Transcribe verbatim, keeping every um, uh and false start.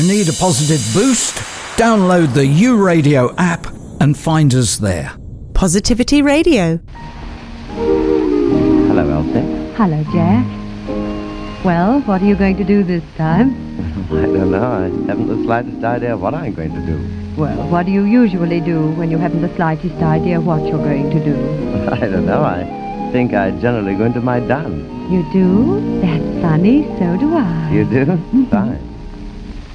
Need a positive boost? Download the U Radio app and find us there. Positivity Radio. Hello, Elsie. Hello, Jack. Well, what are you going to do this time? I don't know. I haven't the slightest idea what I'm going to do. Well, what do you usually do when you haven't the slightest idea what you're going to do? I don't know. I think I generally go into my dance. You do? That's funny. So do I. You do? Fine.